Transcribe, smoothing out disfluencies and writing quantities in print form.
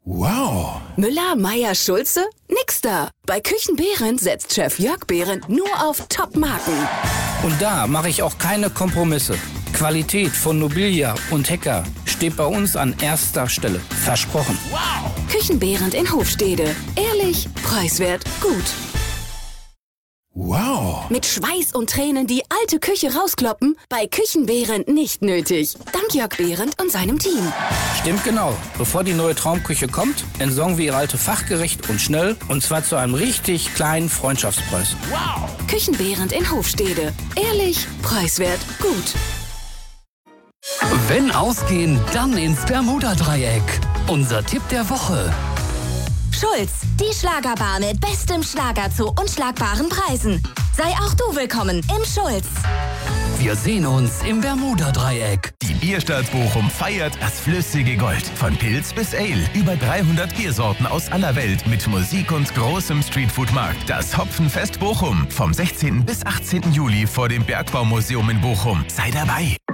Wow! Müller, Meier, Schulze? Nix da. Bei Küchenbehrendt setzt Chef Jörg Behrendt nur auf Top-Marken. Und da mache ich auch keine Kompromisse. Qualität von Nobilia und Hecker steht bei uns an erster Stelle. Versprochen. Wow! Küchenbehrendt in Hofstede. Ehrlich, preiswert, gut. Wow! Mit Schweiß und Tränen die alte Küche rauskloppen? Bei Küchenbehrendt nicht nötig. Dank Jörg Behrendt und seinem Team. Stimmt genau. Bevor die neue Traumküche kommt, entsorgen wir ihre alte fachgerecht und schnell. Und zwar zu einem richtig kleinen Freundschaftspreis. Wow! Küchenbehrendt in Hofstede. Ehrlich, preiswert, gut. Wenn ausgehen, dann ins Bermuda-Dreieck. Unser Tipp der Woche. Schulz, die Schlagerbar mit bestem Schlager zu unschlagbaren Preisen. Sei auch du willkommen im Schulz. Wir sehen uns im Bermuda-Dreieck. Die Bierstadt Bochum feiert das flüssige Gold. Von Pilz bis Ale. Über 300 Biersorten aus aller Welt mit Musik und großem Streetfood-Markt. Das Hopfenfest Bochum. Vom 16. bis 18. Juli vor dem Bergbaumuseum in Bochum. Sei dabei.